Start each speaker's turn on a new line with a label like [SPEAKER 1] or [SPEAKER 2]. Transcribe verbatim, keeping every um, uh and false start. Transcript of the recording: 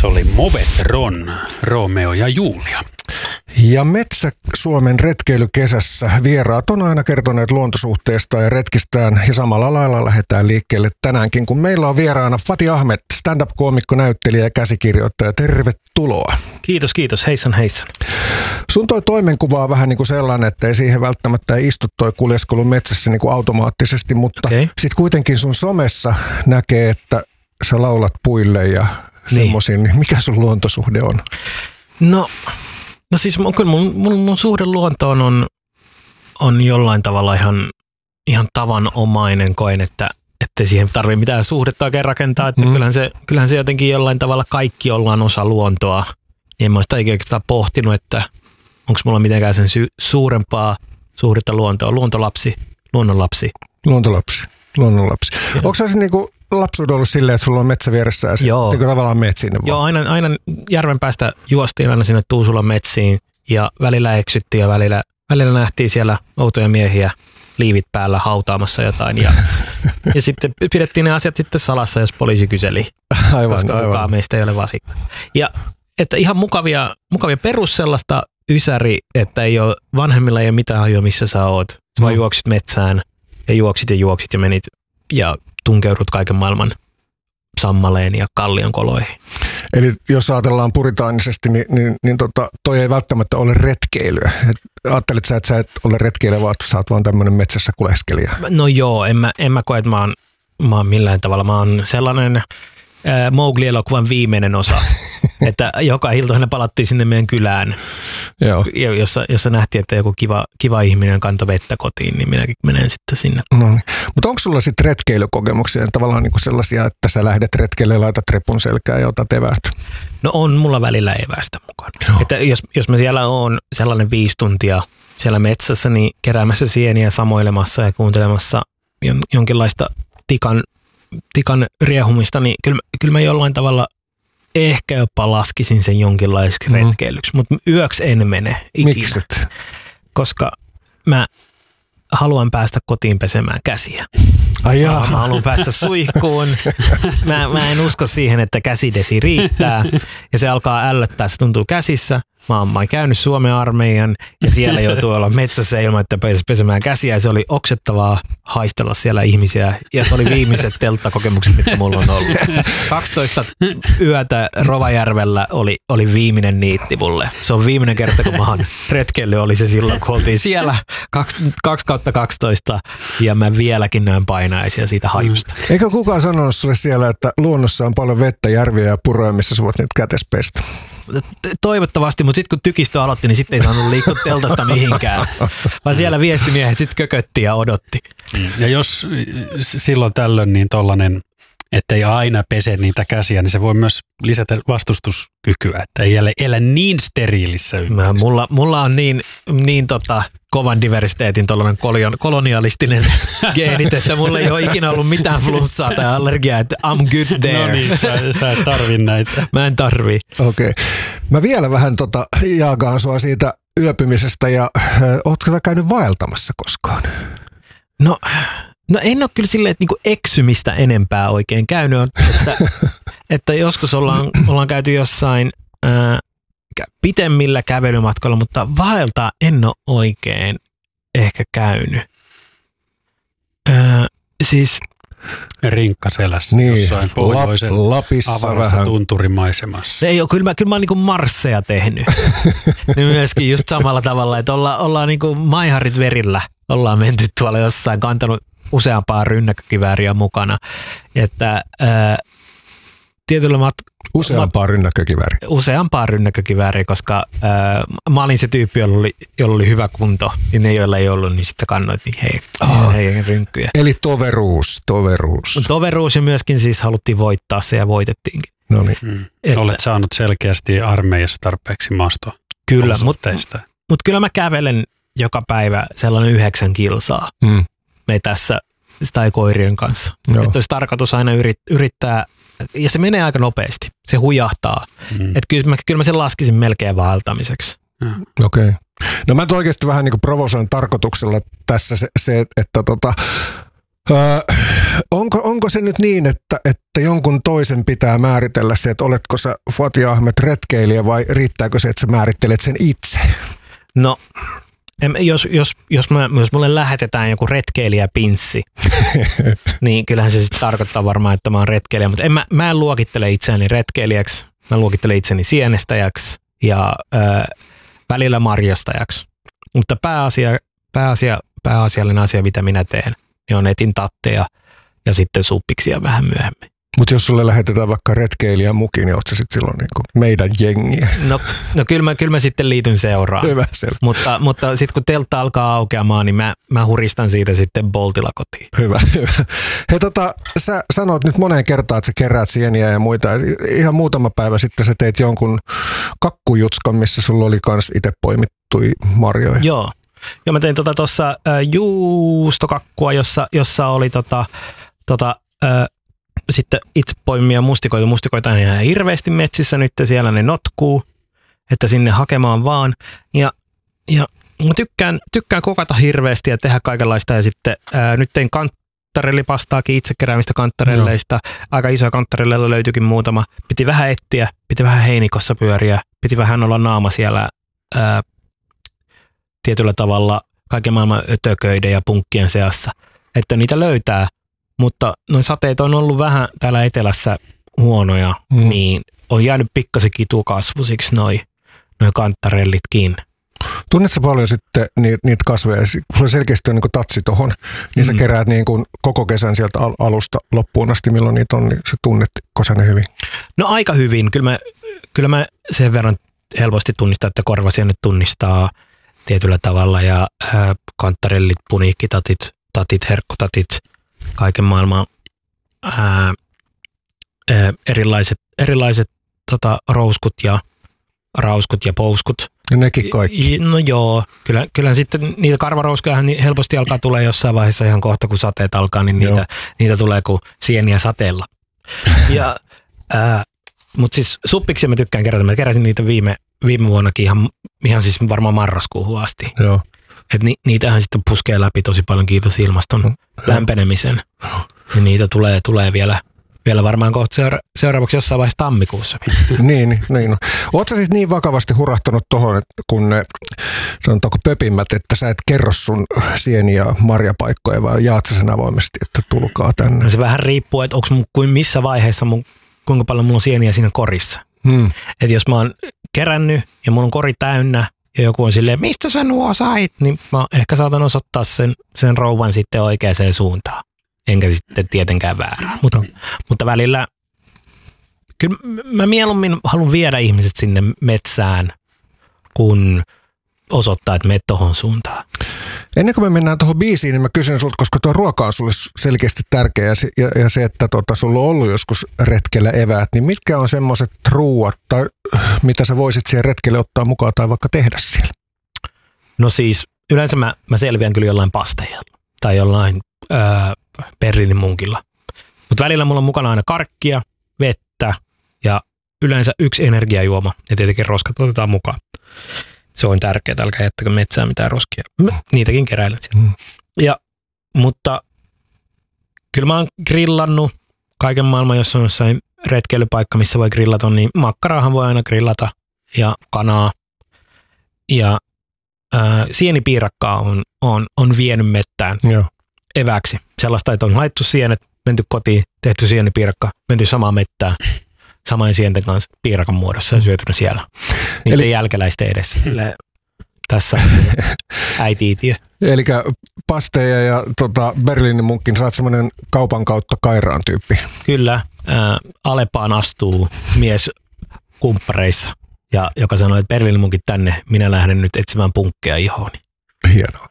[SPEAKER 1] Se oli Movetron, Romeo ja Julia.
[SPEAKER 2] Ja Metsä-Suomen retkeilykesässä vieraat on aina kertoneet luontosuhteesta ja retkistään ja samalla lailla lähdetään liikkeelle tänäänkin, kun meillä on vieraana Fati Ahmed, stand-up-koomikko, näyttelijä ja käsikirjoittaja. Tervetuloa.
[SPEAKER 3] Kiitos, kiitos. Heissan, heissan.
[SPEAKER 2] Sun toi toimenkuva on vähän niin kuin sellainen, että ei siihen välttämättä istu toi kuljeskelu metsässä niin kuin automaattisesti, mutta okay. Sitten kuitenkin sun somessa näkee, että sä laulat puille ja niin. Semmoisiin, niin mikä sun luontosuhde on?
[SPEAKER 3] No, no siis kyllä mun, mun, mun suhde luontoon on, on jollain tavalla ihan, ihan tavanomainen, koen, että ettei siihen tarvitse mitään suhdetta oikein rakentaa, että mm. kyllähän, se, kyllähän se jotenkin jollain tavalla kaikki ollaan osa luontoa. Niin en mä ole sitä oikeastaan pohtinut, että onko mulla mitenkään sen sy- suurempaa suhdetta luontoa. Luontolapsi, luonnonlapsi.
[SPEAKER 2] Luontolapsi, luonnonlapsi. Onko se niinku lapsuuden ollut silleen, että sulla on metsä vieressä ja niin tavallaan meet sinne vaan?
[SPEAKER 3] Joo, aina, aina järven päästä juostiin aina sinne Tuusulan metsiin ja välillä eksyttiin ja välillä, välillä nähtiin siellä outoja miehiä liivit päällä hautaamassa jotain ja, ja sitten pidettiin ne asiat sitten salassa, jos poliisi kyseli,
[SPEAKER 2] aivan,
[SPEAKER 3] koska
[SPEAKER 2] aivan.
[SPEAKER 3] kukaan meistä ei ole vasikka. Ja että ihan mukavia, mukavia perus sellaista ysäri, että ei ole, vanhemmilla ei ole mitään hajua, missä sä oot. Sä mm. vaan juoksit metsään ja juoksit ja juoksit ja menit ja tunkeudut kaiken maailman sammaleen ja kallion koloihin.
[SPEAKER 2] Eli jos ajatellaan puritaanisesti, niin, niin, niin tota, toi ei välttämättä ole retkeilyä. Et ajattelit sä, että sä et ole retkeilijä, vaan sä oot vaan tämmöinen metsässä kuleskelija?
[SPEAKER 3] No joo, en mä, en mä koe, että mä oon, mä oon millään tavalla. Mä oon sellainen äh, Mowgli-elokuvan viimeinen osa, että joka ilta palattiin sinne meidän kylään,
[SPEAKER 2] joo.
[SPEAKER 3] Jossa, jossa nähtiin, että joku kiva, kiva ihminen kantoi vettä kotiin, niin minäkin menen sitten sinne.
[SPEAKER 2] No niin. Mutta onko sulla sitten retkeilykokemuksia, tavallaan niinku sellaisia, että sä lähdet retkeille ja laitat repun selkään ja otat eväät?
[SPEAKER 3] No on mulla välillä evästä mukana. Että jos, jos mä siellä oon sellainen viisi tuntia siellä metsässä, niin keräämässä sieniä, samoilemassa ja kuuntelemassa jonkinlaista tikan, tikan riehumista, niin kyllä, kyllä mä jollain tavalla ehkä jopa laskisin sen jonkinlaiseksi mm. retkeilyksi, mutta yöksi en mene ikinä.
[SPEAKER 2] Mikset?
[SPEAKER 3] Koska mä haluan päästä kotiin pesemään käsiä.
[SPEAKER 2] Ai jaa.
[SPEAKER 3] Mä haluan päästä suihkuun. Mä, mä en usko siihen, että käsidesi riittää ja se alkaa ällöttää, se tuntuu käsissä. Mä oon, mä oon käynyt Suomen armeijan ja siellä joutuu olla metsässä ilman, että pääsi pesemään käsiä ja se oli oksettavaa haistella siellä ihmisiä ja se oli viimeiset telttakokemukset, mitkä mulla on ollut. kaksitoista yötä Rovajärvellä oli, oli viimeinen niitti mulle. Se on viimeinen kerta, kun mä oon retkeillyt, oli se silloin, kun oltiin siellä kaksi kautta kaksitoista ja mä vieläkin näen painaisia siitä hajusta.
[SPEAKER 2] Eikö kukaan sanonut sulle siellä, että luonnossa on paljon vettä, järviä ja puroja, missä sä voit niitä kätes pestä?
[SPEAKER 3] Toivottavasti, mutta sitten kun tykistö aloitti, niin sitten ei saanut liikkua teltasta mihinkään. Vaan siellä viestimiehet sitten kökötti ja odotti.
[SPEAKER 1] Ja jos silloin tällöin niin tollainen, että ei aina pese niitä käsiä, niin se voi myös lisätä vastustuskykyä, että ei elä, elä niin steriilissä ympäristössä.
[SPEAKER 3] Mulla, mulla on niin, niin tota, kovan diversiteetin tollainen kolonialistinen geenit, että mulla ei ole ikinä ollut mitään flunssaa tai allergiaa, että I'm good there.
[SPEAKER 1] No niin, sä, sä et tarvi näitä.
[SPEAKER 3] Mä en tarvii.
[SPEAKER 2] Okei. Okay. Mä vielä vähän tota, jaakaan sua siitä yöpymisestä ja äh, ootko sä käynyt vaeltamassa koskaan?
[SPEAKER 3] No... No en ole kyllä silleen, että niinku eksymistä enempää oikein käynyt, että, että joskus ollaan, ollaan käyty jossain ää, pitemmillä kävelymatkoilla, mutta vaeltaa en ole oikein ehkä käynyt. Ää, siis
[SPEAKER 1] rinkkaselässä
[SPEAKER 2] niin,
[SPEAKER 1] jossain pohjoisen
[SPEAKER 2] Lapissa
[SPEAKER 1] avarassa vähän tunturimaisemassa.
[SPEAKER 3] Ei ole, kyllä mä, kyllä mä oon niinku marsseja tehnyt. Niin myöskin just samalla tavalla, että olla, ollaan niinku maiharit verillä, ollaan menty tuolla jossain, kantanut useampaa rynnäkkökivääriä mukana, että ää, tietyllä mat-
[SPEAKER 2] Useampaa rynnäkkökivääriä?
[SPEAKER 3] Useampaa rynnäkkökivääriä, koska ää, mä olin se tyyppi, jolla oli, jolla oli hyvä kunto, ja ne, joilla ei ollut, niin sitten kannoit niin hei, oh. hei rynkkyjä.
[SPEAKER 2] Eli toveruus, toveruus.
[SPEAKER 3] Toveruus ja myöskin siis haluttiin voittaa se ja voitettiinkin.
[SPEAKER 2] No niin.
[SPEAKER 1] Hmm. Olet saanut selkeästi armeijassa tarpeeksi maastoa.
[SPEAKER 3] Kyllä, mutta mut kyllä mä kävelen joka päivä sellainen yhdeksän kilsaa. Hmm. Me tässä tai koirien kanssa. Joo. Että olisi tarkoitus aina yrit, yrittää, ja se menee aika nopeasti. Se hujahtaa. Mm. Että kyllä mä, kyllä mä sen laskisin melkein vaeltamiseksi.
[SPEAKER 2] Mm. Okei. Okay. No mä oikeasti vähän niin kuin provosoin tarkoituksella tässä se, se että tota, Öö, onko, onko se nyt niin, että, että jonkun toisen pitää määritellä se, että oletko sä Fatih Ahmed retkeilijä vai riittääkö se, että sä määrittelet sen itse?
[SPEAKER 3] No, en, jos, jos, jos, mä, jos mulle lähetetään joku retkeilijäpinssi, niin kyllähän se sitten tarkoittaa varmaan, että mä oon retkeilijä, mutta en, mä, mä en luokittele itseäni retkeilijäksi, mä luokittelen itseni sienestäjäksi ja ö, välillä marjastajaksi. Mutta pääasia, pääasia, pääasiallinen asia, mitä minä teen, niin on etin tatteja ja sitten suppiksia vähän myöhemmin.
[SPEAKER 2] Mutta jos sulle lähetetään vaikka retkeilijän muki, niin oot sä sitten silloin niinku meidän jengiä?
[SPEAKER 3] No, no kyllä, mä, kyllä mä sitten liityn seuraan.
[SPEAKER 2] Hyvä, selvä.
[SPEAKER 3] Mutta, mutta sitten kun teltta alkaa aukeamaan, niin mä, mä huristan siitä sitten Boltilla kotiin.
[SPEAKER 2] Hyvä, hyvä. Hei tota, sä sanoit nyt moneen kertaan, että sä keräät sieniä ja muita. Ihan muutama päivä sitten sä teit jonkun kakkujutskan, missä sulla oli kans itse poimittui marjoja.
[SPEAKER 3] Joo. Joo, mä tein tuossa tota äh, juustokakkua, jossa, jossa oli tota, tota, äh, sitten itse poimia mustikoita. Mustikoita on ihan hirveästi metsissä nyt, siellä ne notkuu, että sinne hakemaan vaan. Ja, ja mä tykkään, tykkään kokata hirveästi ja tehdä kaikenlaista. Ja sitten ää, nyt tein kanttarellipastaakin, itse keräämistä kanttarelleista. No. Aika isoja kanttarelleilla löytyikin muutama. Piti vähän etsiä, piti vähän heinikossa pyöriä, piti vähän olla naama siellä ää, tietyllä tavalla kaiken maailman ötököiden ja punkkien seassa, että niitä löytää. Mutta noin sateet on ollut vähän täällä etelässä huonoja, mm. niin on jäänyt pikkasen kitukasvusiksi noi, noi kanttarellitkin.
[SPEAKER 2] Tunnetko paljon sitten niitä, niitä kasveja? Sulla selkeästi on niin kuin tatsi tohon, niin sä mm. keräät niin kuin koko kesän sieltä alusta loppuun asti, milloin niitä on, niin sä tunnetko sä ne hyvin?
[SPEAKER 3] No aika hyvin. Kyllä mä, kyllä mä sen verran helposti tunnistan, että korvasienet tunnistaa tietyllä tavalla ja ää, kanttarellit, puniikkitatit, tatit, herkkutatit, kaiken maailman ää, ää, erilaiset, erilaiset tota, rouskut ja rauskut ja pouskut.
[SPEAKER 2] Ja nekin kaikki.
[SPEAKER 3] No joo, kyllä, kyllä sitten niitä karvarouskuja niin helposti alkaa tulee jossain vaiheessa ihan kohta, kun sateet alkaa, niin niitä, niitä tulee kuin sieniä sateella. ja, ää, mutta siis suppiksi mä tykkään kerätä. Mä keräsin niitä viime, viime vuonnakin ihan, ihan siis varmaan marraskuuhun asti.
[SPEAKER 2] Joo.
[SPEAKER 3] Et ni, niitähän sitten puskee läpi tosi paljon, kiitos ilmaston no, lämpenemisen. Ja niitä tulee, tulee vielä, vielä varmaan kohta seura- seuraavaksi jossain vaiheessa tammikuussa.
[SPEAKER 2] niin, niin. Oletko sä siis niin vakavasti hurahtanut tuohon, kun ne sanotaanko pöpimmät, että sä et kerro sun sieniä marjapaikkoja, vai jaat sä sen avoimesti, että tulkaa tänne?
[SPEAKER 3] No se vähän riippuu, että onko mun kuin missä vaiheessa, mun, kuinka paljon mulla on sieniä siinä korissa. Hmm. Että jos mä oon kerännyt ja mun on kori täynnä, ja joku on silleen, mistä sä nuo sait, niin mä ehkä saatan osoittaa sen, sen rouvan sitten oikeaan suuntaan. Enkä sitten tietenkään väärään. Mutta, mutta välillä, kyllä mä mieluummin haluan viedä ihmiset sinne metsään, kun osoittaa, että meet tohon suuntaan.
[SPEAKER 2] Ennen kuin me mennään tuohon biisiin, niin mä kysyn sulta, koska tuo ruoka on sulle selkeästi tärkeä ja, ja, ja se, että tota, sulla on ollut joskus retkellä eväät, niin mitkä on semmoiset ruuat, tai mitä sä voisit siihen retkelle ottaa mukaan tai vaikka tehdä siellä?
[SPEAKER 3] No siis yleensä mä, mä selviän kyllä jollain pasteijalla tai jollain ää, Berliinin munkilla. Mutta välillä mulla on mukana aina karkkia, vettä ja yleensä yksi energiajuoma ja tietenkin roskat otetaan mukaan. Se on tärkeää, älkää jättäkö metsään mitään roskia. Niitäkin keräilen siellä. Mm. Ja, mutta kyllä mä oon grillannut kaiken maailman, jos on jossain retkeilypaikka, missä voi grillata, niin makkaraahan voi aina grillata ja kanaa. Ja ää, sienipiirakkaa on, on, on vienyt mettään Joo. eväksi. Sellaista, että on laittu sienet, menty kotiin, tehty sienipiirakka, menty samaan mettään. Samoin sienten kanssa piirakan muodossa ja syötynyt siellä. Niiden Eli... jälkeläisten edessä. Tässä äiti-itiö.
[SPEAKER 2] Eli pasteja ja tota, Berliinin munkkin, sä oot semmoinen kaupan kautta Kairaan tyyppi.
[SPEAKER 3] Kyllä. Ää, Alepaan astuu mies kumppareissa, ja joka sanoi, että Berliinin munkit tänne, minä lähden nyt etsimään punkkeja ihooni.
[SPEAKER 2] Hienoa.